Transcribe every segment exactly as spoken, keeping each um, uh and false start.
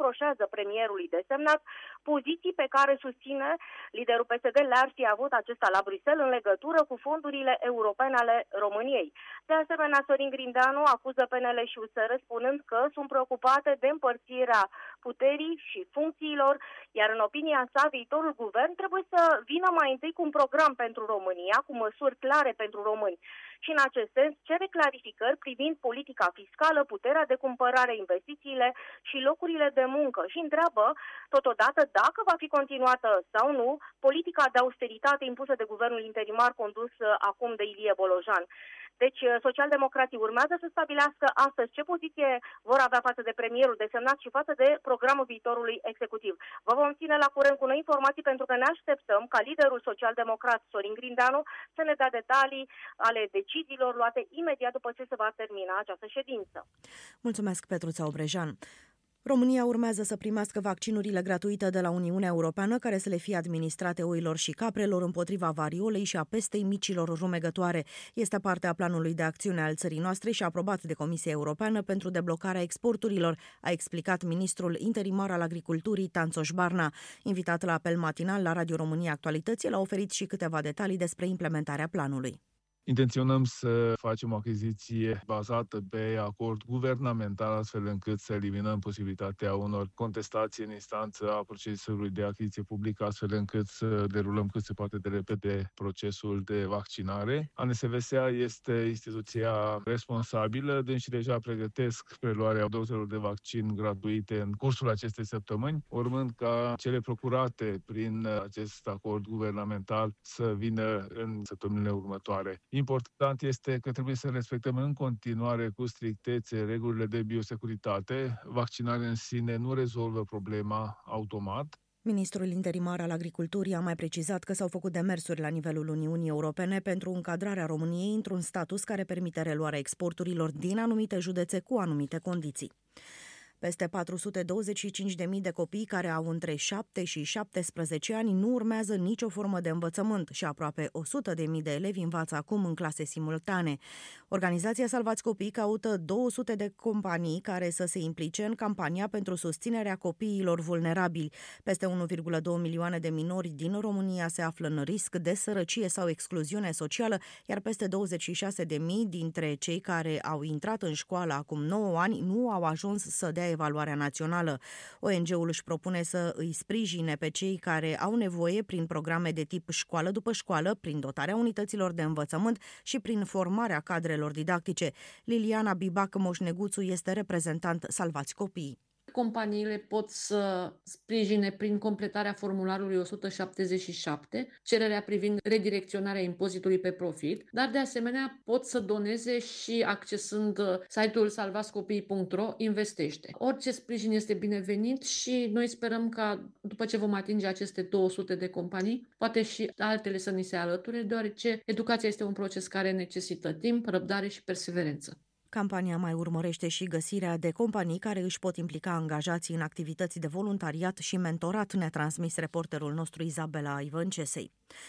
reproșează premierului desemnat poziții pe care susține liderul P S D le-ar fi avut acesta la Bruxelles în legătură cu fondurile europene ale României. De asemenea, Sorin Grindeanu acuză P N L și U S R spunând că sunt preocupate de împărțirea puterii și funcțiilor, iar în opinia sa, viitorul guvern trebuie să vină mai întâi cu un program pentru România, cu măsuri clare pentru români. Și în acest sens cere clarificări privind politica fiscală, puterea de cumpărare, investițiile și locurile de muncă și întreabă totodată dacă va fi continuată sau nu politica de austeritate impusă de guvernul interimar condus acum de Ilie Bolojan. Deci, socialdemocrații urmează să stabilească astăzi ce poziție vor avea față de premierul desemnat și față de programul viitorului executiv. Vă vom ține la curent cu noi informații pentru că ne așteptăm ca liderul social-democrat Sorin Grindeanu să ne dea detalii ale deciziilor luate imediat după ce se va termina această ședință. Mulțumesc, Petruța Obrejan. România urmează să primească vaccinurile gratuite de la Uniunea Europeană care să le fie administrate oilor și caprelor împotriva variolei și a pestei micilor rumegătoare. Este parte a planului de acțiune al țării noastre și aprobat de Comisia Europeană pentru deblocarea exporturilor, a explicat ministrul interimar al Agriculturii, Tanțoș Barna. Invitat la apel matinal la Radio România Actualități, el a oferit și câteva detalii despre implementarea planului. Intenționăm să facem o achiziție bazată pe acord guvernamental, astfel încât să eliminăm posibilitatea unor contestații în instanță a procesului de achiziție publică, astfel încât să derulăm cât se poate de repede procesul de vaccinare. A N S V S A este instituția responsabilă, deci deja pregătesc preluarea dozelor de vaccin gratuite în cursul acestei săptămâni, urmând ca cele procurate prin acest acord guvernamental să vină în săptămânile următoare. Important este că trebuie să respectăm în continuare cu strictețe regulile de biosecuritate. Vaccinarea în sine nu rezolvă problema automat. Ministrul interimar al Agriculturii a mai precizat că s-au făcut demersuri la nivelul Uniunii Europene pentru încadrarea României într-un status care permite reluarea exporturilor din anumite județe cu anumite condiții. Peste patru sute douăzeci și cinci de mii de copii care au între șapte și șaptesprezece ani nu urmează nicio formă de învățământ și aproape o sută de mii de elevi învață acum în clase simultane. Organizația Salvați Copii caută două sute de companii care să se implice în campania pentru susținerea copiilor vulnerabili. Peste unu virgulă doi milioane de minori din România se află în risc de sărăcie sau excluziune socială, iar peste douăzeci și șase de mii dintre cei care au intrat în școală acum nouă ani nu au ajuns să dea evaluarea națională. O N G-ul își propune să îi sprijine pe cei care au nevoie prin programe de tip școală după școală, prin dotarea unităților de învățământ și prin formarea cadrelor didactice. Liliana Bibac Moșneguțu este reprezentant Salvați Copiii. Companiile pot să sprijine prin completarea formularului o sută șaptezeci și șapte, cererea privind redirecționarea impozitului pe profit, dar de asemenea pot să doneze și accesând site-ul salvațcopii punct ro, investește. Orice sprijin este binevenit și noi sperăm ca după ce vom atinge aceste două sute de companii, poate și altele să ni se alăture, deoarece educația este un proces care necesită timp, răbdare și perseverență. Campania mai urmărește și găsirea de companii care își pot implica angajații în activități de voluntariat și mentorat, ne-a transmis reporterul nostru Izabela Ivăncesei.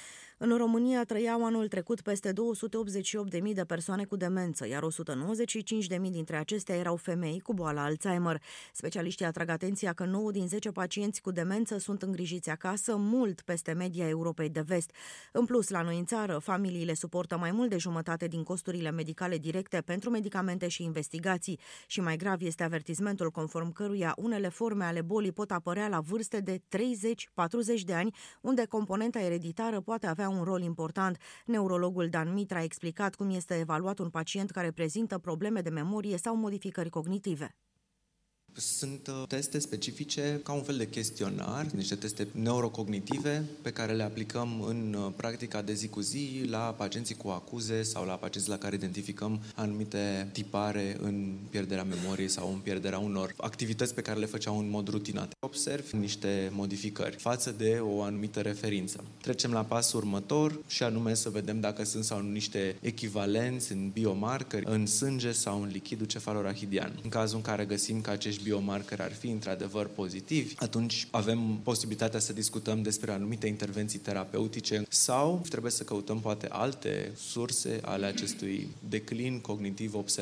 În România trăiau anul trecut peste două sute optzeci și opt de mii de persoane cu demență, iar o sută nouăzeci și cinci de mii dintre acestea erau femei cu boala Alzheimer. Specialiștii atrag atenția că nouă din zece pacienți cu demență sunt îngrijiți acasă, mult peste media Europei de Vest. În plus, la noi în țară, familiile suportă mai mult de jumătate din costurile medicale directe pentru medicamente și investigații. Și mai grav este avertismentul conform căruia unele forme ale bolii pot apărea la vârste de treizeci patruzeci de ani, unde componenta ereditară poate avea un rol important. Neurologul Dan Mitra a explicat cum este evaluat un pacient care prezintă probleme de memorie sau modificări cognitive. Sunt teste specifice ca un fel de chestionar, niște teste neurocognitive pe care le aplicăm în practica de zi cu zi la pacienții cu acuze sau la pacienții la care identificăm anumite tipare în pierderea memoriei sau în pierderea unor activități pe care le făceau în mod rutinat. Observ niște modificări față de o anumită referință. Trecem la pasul următor și anume să vedem dacă sunt sau nu niște echivalenți în biomarcări, în sânge sau în lichidul cefalorahidian. În cazul în care găsim că acești biomarcări ar fi într-adevăr pozitivi, atunci avem posibilitatea să discutăm despre anumite intervenții terapeutice sau trebuie să căutăm poate alte surse ale acestui declin cognitiv observat.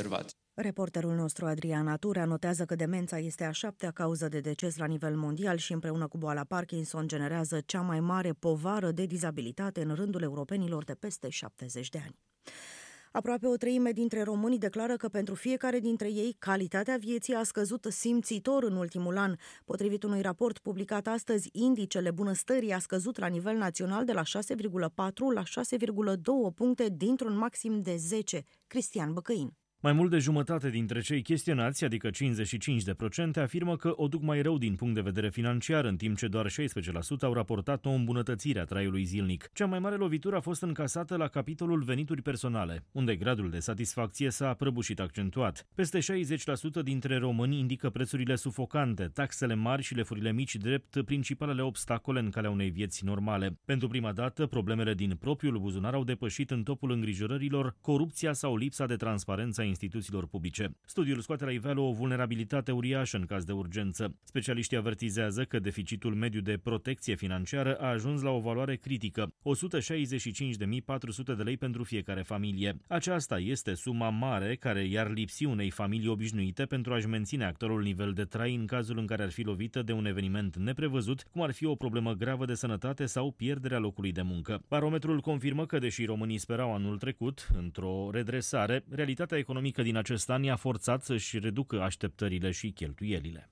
Reporterul nostru Adrian Aturea notează că demența este a șaptea cauză de deces la nivel mondial și împreună cu boala Parkinson generează cea mai mare povară de dizabilitate în rândul europenilor de peste șaptezeci de ani. Aproape o treime dintre români declară că pentru fiecare dintre ei calitatea vieții a scăzut simțitor în ultimul an. Potrivit unui raport publicat astăzi, indicele bunăstării a scăzut la nivel național de la șase virgulă patru la șase virgulă doi puncte dintr-un maxim de zece. Cristian Băcăin. Mai mult de jumătate dintre cei chestionați, adică cincizeci și cinci la sută, afirmă că o duc mai rău din punct de vedere financiar, în timp ce doar șaisprezece la sută au raportat o îmbunătățire a traiului zilnic. Cea mai mare lovitură a fost încasată la capitolul venituri personale, unde gradul de satisfacție s-a prăbușit accentuat. Peste șaizeci la sută dintre români indică prețurile sufocante, taxele mari și lefurile mici drept principalele obstacole în calea unei vieți normale. Pentru prima dată, problemele din propriul buzunar au depășit în topul îngrijorărilor corupția sau lipsa de transparență a instituțiilor publice. Studiul scoate la iveală o vulnerabilitate uriașă în caz de urgență. Specialiștii avertizează că deficitul mediu de protecție financiară a ajuns la o valoare critică, o sută șaizeci și cinci de mii patru sute de lei pentru fiecare familie. Aceasta este suma mare care i-ar lipsi unei familii obișnuite pentru a-și menține actualul nivel de trai în cazul în care ar fi lovită de un eveniment neprevăzut, cum ar fi o problemă gravă de sănătate sau pierderea locului de muncă. Barometrul confirmă că, deși românii sperau anul trecut într-o redresare, realitatea economică din acest an i-a forțat să-și reducă așteptările și cheltuielile.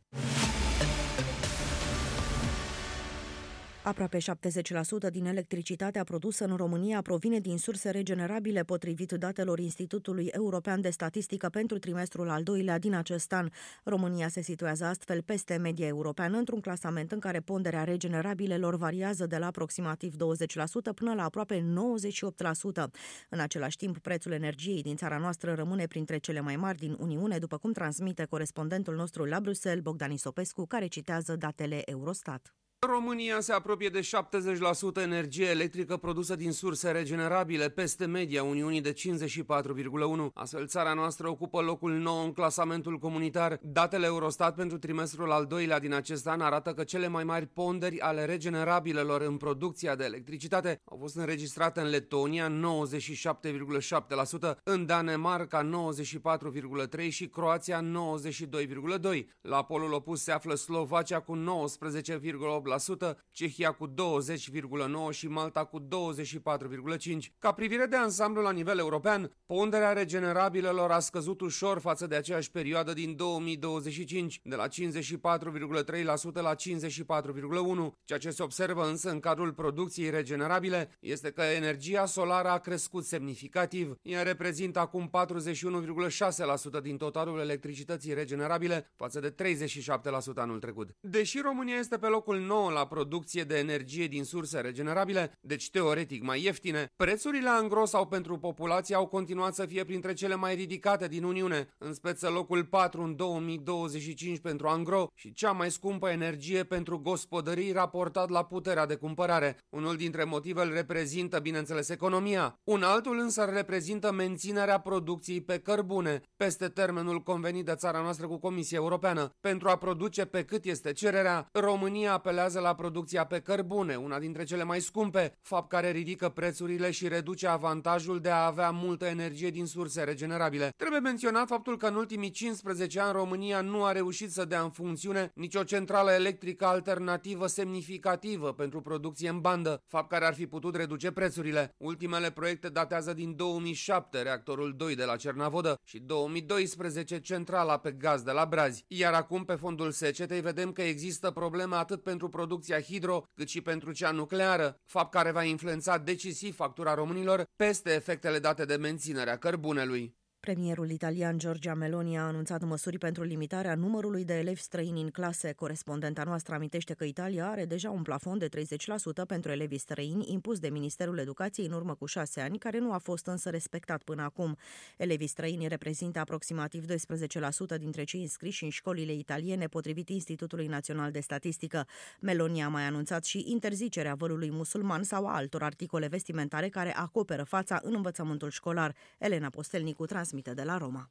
Aproape șaptezeci la sută din electricitatea produsă în România provine din surse regenerabile, potrivit datelor Institutului European de Statistică pentru trimestrul al doilea din acest an. România se situează astfel peste media europeană, într-un clasament în care ponderea regenerabilelor variază de la aproximativ douăzeci la sută până la aproape nouăzeci și opt la sută. În același timp, prețul energiei din țara noastră rămâne printre cele mai mari din Uniune, după cum transmite corespondentul nostru la Bruxelles, Bogdan Isopescu, care citează datele Eurostat. România se apropie de șaptezeci la sută energie electrică produsă din surse regenerabile, peste media Uniunii de cincizeci și patru virgulă unu. Astfel, țara noastră ocupă locul nouă în clasamentul comunitar. Datele Eurostat pentru trimestrul al doilea din acest an arată că cele mai mari ponderi ale regenerabilelor în producția de electricitate au fost înregistrate în Letonia, nouăzeci și șapte virgulă șapte la sută, în Danemarca nouăzeci și patru virgulă trei la sută și Croația nouăzeci și doi virgulă doi la sută. La polul opus se află Slovacia cu nouăsprezece virgulă opt la sută, Cehia cu douăzeci virgulă nouă la sută și Malta cu douăzeci și patru virgulă cinci la sută. Ca privire de ansamblu la nivel european, ponderea regenerabilelor a scăzut ușor față de aceeași perioadă din două mii douăzeci și cinci, de la cincizeci și patru virgulă trei la sută la cincizeci și patru virgulă unu la sută. Ceea ce se observă însă în cadrul producției regenerabile este că energia solară a crescut semnificativ. Ea reprezintă acum patruzeci și unu virgulă șase la sută din totalul electricității regenerabile, față de treizeci și șapte la sută anul trecut. Deși România este pe locul nouă la producție de energie din surse regenerabile, deci teoretic mai ieftine, prețurile angro sau pentru populație au continuat să fie printre cele mai ridicate din Uniune, în speță locul patru în două mii douăzeci și cinci pentru angro și cea mai scumpă energie pentru gospodării raportat la puterea de cumpărare. Unul dintre motive îl reprezintă, bineînțeles, economia. Un altul însă reprezintă menținerea producției pe cărbune, peste termenul convenit de țara noastră cu Comisia Europeană. Pentru a produce pe cât este cererea, România apelează la producția pe cărbune, una dintre cele mai scumpe, fapt care ridică prețurile și reduce avantajul de a avea multă energie din surse regenerabile. Trebuie menționat faptul că în ultimii cincisprezece ani România nu a reușit să dea în funcțiune nicio centrală electrică alternativă semnificativă pentru producție în bandă, fapt care ar fi putut reduce prețurile. Ultimele proiecte datează din două mii șapte, reactorul doi de la Cernavodă, și două mii doisprezece, centrala pe gaz de la Brazi. Iar acum, pe fondul secetei, vedem că există probleme atât pentru producția hidro, cât și pentru cea nucleară, fapt care va influența decisiv factura românilor peste efectele date de menținerea cărbunelui. Premierul italian Giorgia Meloni a anunțat măsuri pentru limitarea numărului de elevi străini în clase. Corespondenta noastră amintește că Italia are deja un plafon de treizeci la sută pentru elevii străini impus de Ministerul Educației în urmă cu șase ani, care nu a fost însă respectat până acum. Elevii străini reprezintă aproximativ doisprezece la sută dintre cei înscriși în școlile italiene, potrivit Institutului Național de Statistică. Meloni a mai anunțat și interzicerea vălului musulman sau a altor articole vestimentare care acoperă fața în învățământul școlar. Elena Postelnicu transmite de la Roma.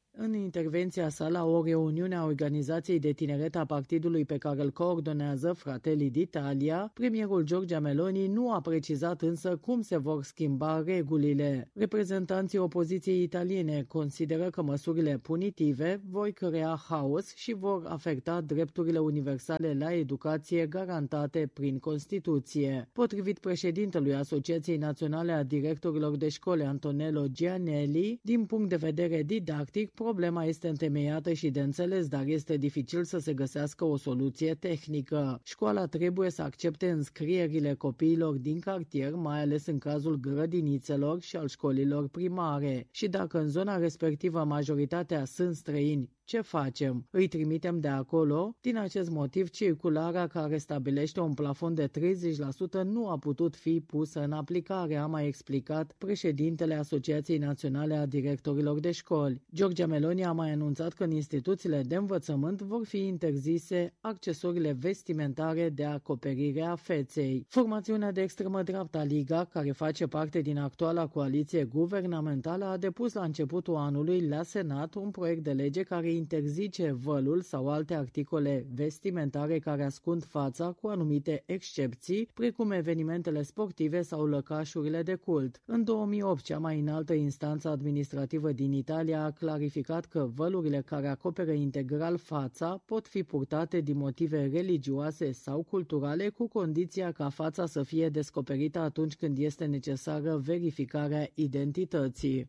În intervenția sa la o reuniune a organizației de tineret a partidului pe care îl coordonează Fratelli d'Italia, premierul Giorgia Meloni nu a precizat însă cum se vor schimba regulile. Reprezentanții opoziției italiene consideră că măsurile punitive vor crea haos și vor afecta drepturile universale la educație garantate prin Constituție. Potrivit președintelui Asociației Naționale a Directorilor de Școli, Antonello Gianelli, din punct de vedere didactic, problema este întemeiată și de înțeles, dar este dificil să se găsească o soluție tehnică. Școala trebuie să accepte înscrierile copiilor din cartier, mai ales în cazul grădinițelor și al școlilor primare. Și dacă în zona respectivă majoritatea sunt străini, ce facem? Îi trimitem de acolo? Din acest motiv, circulara care stabilește un plafon de treizeci la sută nu a putut fi pusă în aplicare, a mai explicat președintele Asociației Naționale a Directorilor de Școli. Giorgia Meloni a mai anunțat că în instituțiile de învățământ vor fi interzise accesorile vestimentare de acoperire a feței. Formațiunea de extremă dreapta Liga, care face parte din actuala coaliție guvernamentală, a depus la începutul anului la Senat un proiect de lege care interzice vălul sau alte articole vestimentare care ascund fața, cu anumite excepții, precum evenimentele sportive sau lăcașurile de cult. În două mii opt, cea mai înaltă instanță administrativă din Italia a clarificat că vălurile care acoperă integral fața pot fi purtate din motive religioase sau culturale, cu condiția ca fața să fie descoperită atunci când este necesară verificarea identității.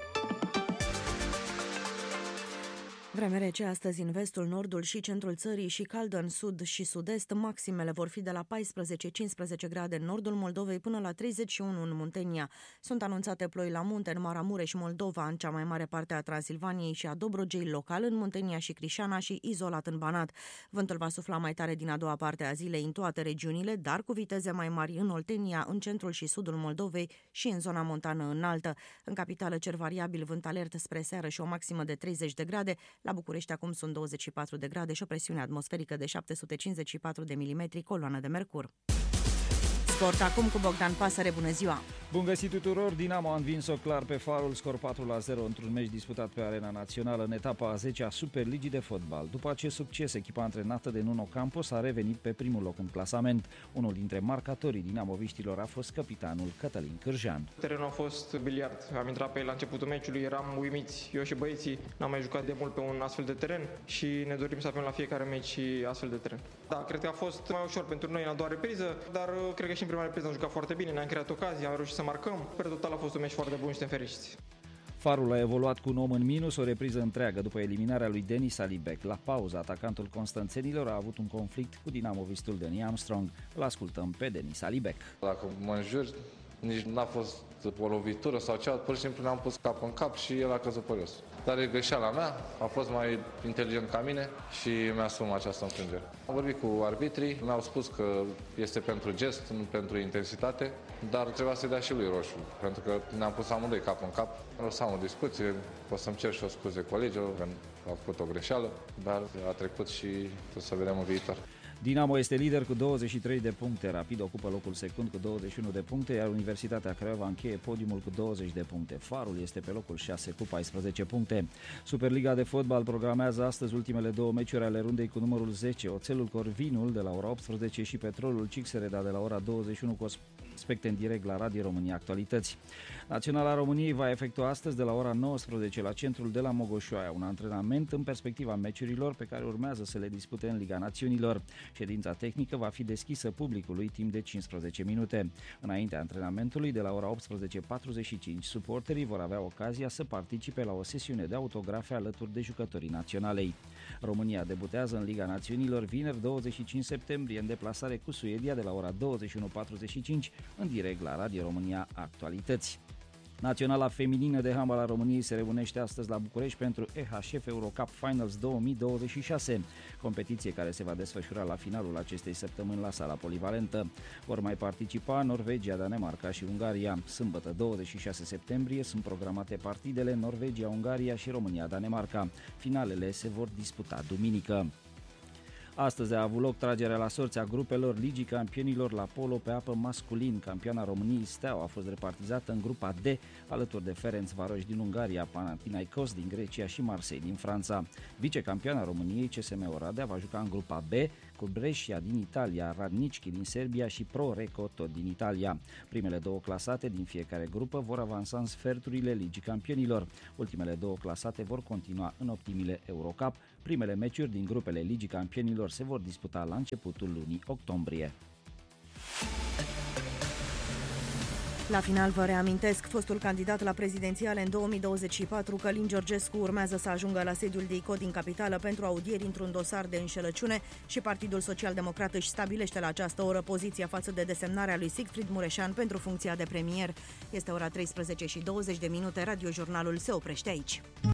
Vreme rece astăzi în vestul, nordul și centrul țării și caldă în sud și sud-est. Maximele vor fi de la paisprezece cincisprezece grade în nordul Moldovei până la treizeci și unu în Muntenia. Sunt anunțate ploi la munte în Maramureș, Moldova, în cea mai mare parte a Transilvaniei și a Dobrogei, local în Muntenia și Crișana și izolat în Banat. Vântul va sufla mai tare din a doua parte a zilei în toate regiunile, dar cu viteze mai mari în Oltenia, în centrul și sudul Moldovei și în zona montană înaltă. În capitală cer variabil, vânt alert spre seară și o maximă de treizeci de grade. La București acum sunt douăzeci și patru de grade și o presiune atmosferică de șapte sute cincizeci și patru de milimetri, coloană de mercur. Sport acum cu Bogdan Pasăre, bună ziua! Bun găsit tuturor! Dinamo a învins-o clar pe Farul, scor patru la zero într-un meci disputat pe Arena Națională în etapa a zecea a Superligii de fotbal. După acest succes, echipa antrenată de Nuno Campos a revenit pe primul loc în clasament. Unul dintre marcatorii dinamoviștilor a fost capitanul Cătălin Cârjean. Terenul a fost biliard. Am intrat pe el la începutul meciului, eram uimiți, eu și băieții. N-am mai jucat de mult pe un astfel de teren și ne dorim să avem la fiecare meci astfel de teren. Da, cred că a fost mai ușor pentru noi în a doua repriză, dar cred că și în prima repriză am jucat foarte bine, ne-am creat ocazii, am reușit să marcăm. Per total a fost un meci foarte bun și suntem fericiți. Farul a evoluat cu un om în minus, o repriză întreagă după eliminarea lui Denis Alibec. La pauză, atacantul constanțenilor a avut un conflict cu dinamovistul Danny Armstrong. Îl ascultăm pe Denis Alibec. Dacă mă înjuri, nici n-a fost o lovitură sau cea, pur și simplu ne-am pus cap în cap și el a căzut pe jos. Dar e greșeala mea, a fost mai inteligent ca mine și mi-asum această înfrângere. Am vorbit cu arbitrii, mi-au spus că este pentru gest, nu pentru intensitate, dar trebuia să-i dea și lui roșu, pentru că ne-am pus amândoi cap în cap. O să am o discuție, o să-mi cer și o scuze colegilor, că a făcut o greșeală, dar a trecut și o să vedem în viitor. Dinamo este lider cu douăzeci și trei de puncte, Rapid ocupă locul secund cu douăzeci și unu de puncte, iar Universitatea Craiova încheie podiumul cu douăzeci de puncte. Farul este pe locul șase cu paisprezece puncte. Superliga de fotbal programează astăzi ultimele două meciuri ale rundei cu numărul zece. Oțelul Corvinul de la ora optsprezece și Petrolul Cixereda de la ora douăzeci și unu cu aspecte în direct la Radio România Actualități. Naționala României va efectua astăzi de la ora nouăsprezece la centrul de la Mogoșoaia un antrenament în perspectiva meciurilor pe care urmează să le dispute în Liga Națiunilor. Ședința tehnică va fi deschisă publicului timp de cincisprezece minute. Înaintea antrenamentului, de la ora optsprezece patruzeci și cinci, suporterii vor avea ocazia să participe la o sesiune de autografe alături de jucătorii naționalei. România debutează în Liga Națiunilor vineri douăzeci și cinci septembrie în deplasare cu Suedia de la ora douăzeci și unu patruzeci și cinci în direct la Radio România Actualități. Naționala feminină de handbal a României se reunește astăzi la București pentru E H F Eurocup Finals două mii douăzeci și șase, competiție care se va desfășura la finalul acestei săptămâni la sala polivalentă. Vor mai participa Norvegia, Danemarca și Ungaria. Sâmbătă douăzeci și șase septembrie sunt programate partidele Norvegia, Ungaria și România, Danemarca. Finalele se vor disputa duminică. Astăzi a avut loc tragerea la sorți a grupelor Ligii Campionilor la polo pe apă masculin. Campioana României Steaua a fost repartizată în grupa D, alături de Ferencvaros din Ungaria, Panathinaikos din Grecia și Marseille din Franța. Vicecampioana României C S M Oradea va juca în grupa B cu Brescia din Italia, Radnički din Serbia și Pro Reco tot din Italia. Primele două clasate din fiecare grupă vor avansa în sferturile Ligii Campionilor. Ultimele două clasate vor continua în optimile Eurocup. Primele meciuri din grupele Ligii Campionilor se vor disputa la începutul lunii octombrie. La final vă reamintesc, fostul candidat la prezidențiale în două mii douăzeci și patru, Călin Georgescu, urmează să ajungă la sediul D I C O din capitală pentru audieri într-un dosar de înșelăciune și Partidul Social-Democrat își stabilește la această oră poziția față de desemnarea lui Siegfried Mureșan pentru funcția de premier. Este ora treisprezece și douăzeci de minute, radiojurnalul se oprește aici.